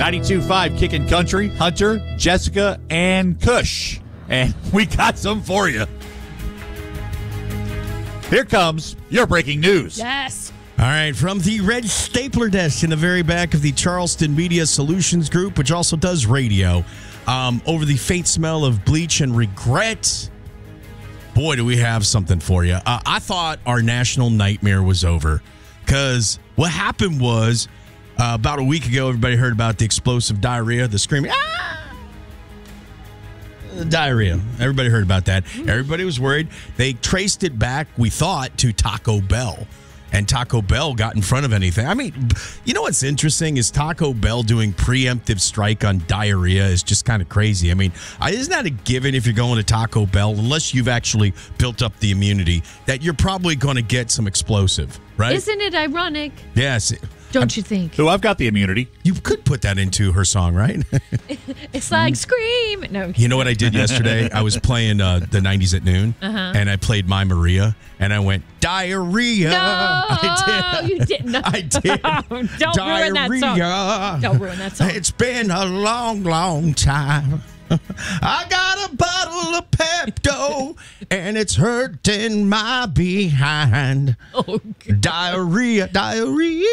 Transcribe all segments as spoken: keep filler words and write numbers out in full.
ninety-two point five Kickin' Country, Hunter, Jessica, and Kush. And we got some for you. Here comes your breaking news. Yes. All right, from the red stapler desk in the very back of the Charleston Media Solutions Group, which also does radio, um, over the faint smell of bleach and regret. Boy, do we have something for you. Uh, I thought our national nightmare was over because what happened was uh, about a week ago, everybody heard about the explosive diarrhea, the screaming, ah! The diarrhea. Everybody heard about that. Everybody was worried. They traced it back, we thought, to Taco Bell. And Taco Bell got in front of anything. I mean, you know what's interesting is Taco Bell doing preemptive strike on diarrhea is just kind of crazy. I mean, isn't that a given if you're going to Taco Bell, unless you've actually built up the immunity, that you're probably going to get some explosive, right? Isn't it ironic? Yes. Don't you think? So I've got the immunity. You could put that into her song, right? It's like Scream. No. You know what I did yesterday? I was playing uh, the nineties at noon, uh-huh. and I played My Maria, and I went, diarrhea. No, I did. you didn't. I did. Don't diarrhea. ruin that song. Don't ruin that song. It's been a long, long time. I got a bottle of Pepto, and it's hurting my behind. Oh, diarrhea, diarrhea.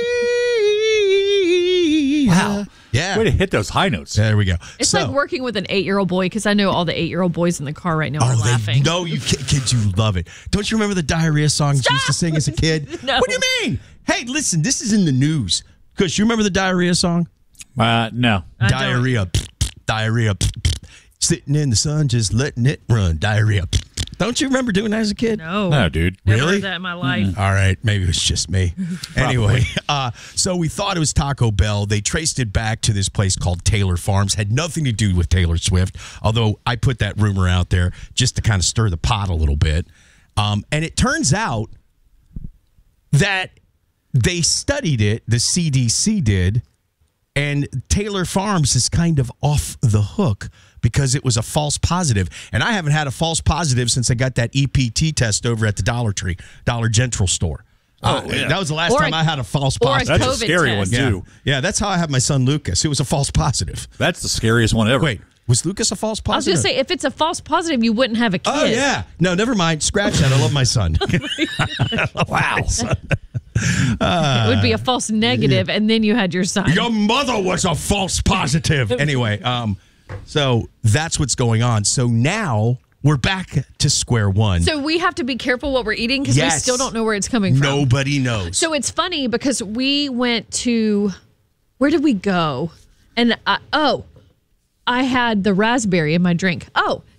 Wow. Yeah. Way to hit those high notes. There we go. It's so, like working with an eight-year-old boy, because I know all the eight-year-old boys in the car right now oh, are laughing. No, you kids, you love it. Don't you remember the diarrhea songs you used to sing as a kid? No. What do you mean? Hey, listen, this is in the news. Because you remember the diarrhea song? Uh, no. I diarrhea, diarrhea, sitting in the sun, just letting it run. Diarrhea. Don't you remember doing that as a kid? No. No, dude. Never Really? heard that in my life. Mm-hmm. All right. Maybe it was just me. Anyway, uh, so we thought it was Taco Bell. They traced it back to this place called Taylor Farms. Had nothing to do with Taylor Swift, although I put that rumor out there just to kind of stir the pot a little bit. Um, and it turns out that they studied it, the C D C did, and Taylor Farms is kind of off the hook because it was a false positive. And I haven't had a false positive since I got that E P T test over at the Dollar Tree, Dollar General store. Oh, uh, yeah. That was the last Or time a- I had a false or a positive. That's a COVID scary test. one, yeah. too. yeah, that's how I have my son Lucas. It was a false positive. That's the scariest one ever. Wait, was Lucas a false I was going positive? to say, if it's a false positive, you wouldn't have a kid. Oh, yeah. No, never mind. Scratch that. I love my son. Wow. It would be a false negative, and then you had your son. Your mother was a false positive. Anyway, um, so that's what's going on. So now we're back to square one. So we have to be careful what we're eating because Yes. we still don't know where it's coming from. Nobody knows. So it's funny because we went to, where did we go? And I, oh, I had the raspberry in my drink. Oh,